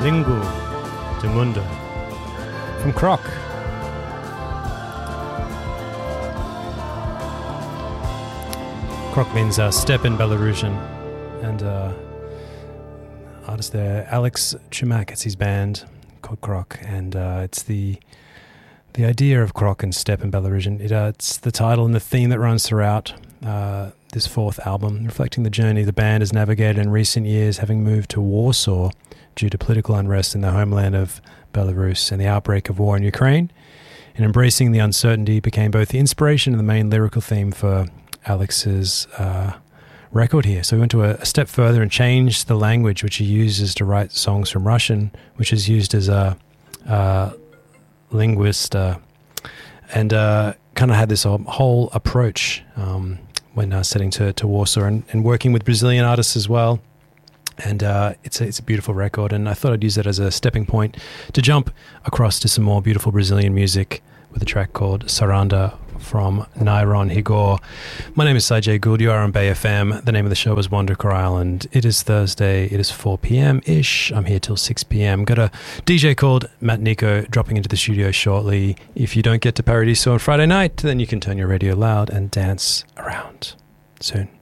Lingu de Mundo from Croc. Croc means step in Belarusian, and artist there, Alex Chumak, it's his band called Croc, and it's the idea of Croc and step in Belarusian. It's the title and the theme that runs throughout this fourth album, reflecting the journey the band has navigated in recent years, having moved to Warsaw due to political unrest in the homeland of Belarus and the outbreak of war in Ukraine. And embracing the uncertainty became both the inspiration and the main lyrical theme for Alex's record here. So we went to a step further and changed the language which he uses to write songs from Russian, which is used as a linguist, and kind of had this whole approach when setting to Warsaw and working with Brazilian artists as well. And it's a beautiful record, and I thought I'd use it as a stepping point to jump across to some more beautiful Brazilian music with a track called Saranda from Nairon Higor. My name is Sajay Gould. You are on Bay FM. The name of the show is Wandercry Island. It is Thursday. It is 4 p.m.-ish. I'm here till 6 p.m. Got a DJ called Matt Nico dropping into the studio shortly. If you don't get to Paradiso on Friday night, then you can turn your radio loud and dance around soon.